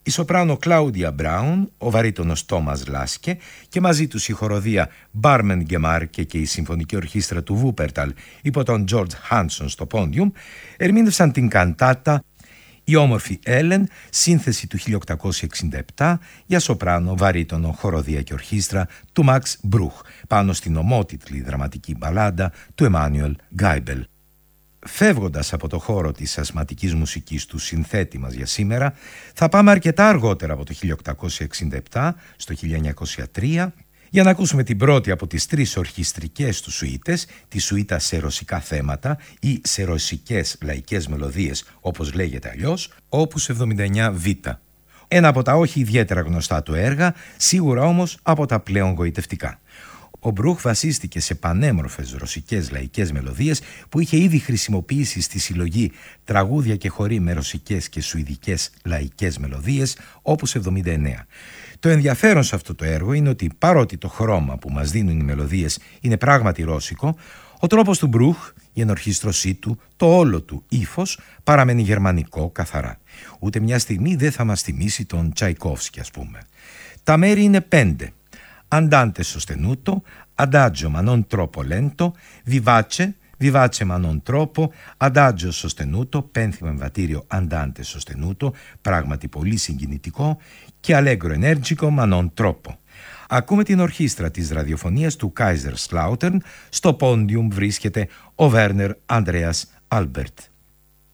η σοπράνο Κλάουδια Μπράουν, ο βαρύτονος Τόμας Λάσκε και μαζί τους η χοροδία Μπάρμεν Γκεμάρκε και η συμφωνική ορχήστρα του Βούπερταλ υπό τον Τζορτζ Χάνσον στο πόντιουμ ερμήνευσαν την καντάτα «Η όμορφη Έλεν», σύνθεση του 1867 για σοπράνο, βαρύτονο, χοροδία και ορχήστρα του Μαξ Μπρούχ πάνω στην ομότιτλη δραματική μπαλάντα του Εμάνιουελ Γκάιμπελ. Φεύγοντας από το χώρο της ασματικής μουσικής του συνθέτη μας για σήμερα, θα πάμε αρκετά αργότερα από το 1867 στο 1903 για να ακούσουμε την πρώτη από τις 3 ορχιστρικές του σουίτες, τη σουίτα σε ρωσικά θέματα ή σε ρωσικές λαϊκές μελωδίες όπως λέγεται αλλιώς, όπους 79 Β. Ένα από τα όχι ιδιαίτερα γνωστά του έργα, σίγουρα όμως από τα πλέον γοητευτικά. Ο Μπρούχ βασίστηκε σε πανέμορφες ρωσικές λαϊκές μελωδίες που είχε ήδη χρησιμοποιήσει στη συλλογή «Τραγούδια και χοροί με ρωσικές και σουηδικές λαϊκές μελωδίες» όπους 79. Το ενδιαφέρον σε αυτό το έργο είναι ότι παρότι το χρώμα που μας δίνουν οι μελωδίες είναι πράγματι ρώσικο, ο τρόπος του Μπρούχ, η ενορχήστρωσή του, το όλο του ύφος παραμένει γερμανικό καθαρά. Ούτε μια στιγμή δεν θα μας θυμίσει τον Τσαϊκόφσκι, ας πούμε. Τα μέρη είναι 5. Andante sostenuto, adagio ma non troppo lento, vivace ma non troppo, adagio sostenuto, πένθυμο εμβατήριο andante sostenuto, πράγματι πολύ συγκινητικό, και allegro energico ma non troppo. Ακούμε την ορχήστρα της ραδιοφωνίας του Kaiserslautern, στο πόντιουμ βρίσκεται ο Βέρνερ Ανδρέας Άλμπερτ.